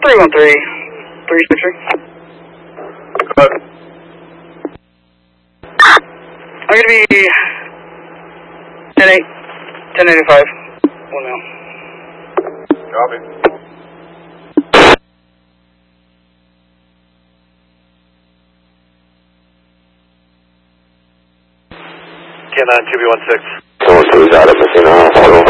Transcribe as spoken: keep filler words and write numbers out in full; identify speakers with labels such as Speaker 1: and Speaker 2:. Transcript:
Speaker 1: three one three, three six three.
Speaker 2: Go ahead.
Speaker 1: I'm going to be ten eight, ten eighty-five. One now.
Speaker 2: Copy.
Speaker 3: K nine two B one six.
Speaker 4: Someone who's out of Messina Hospital.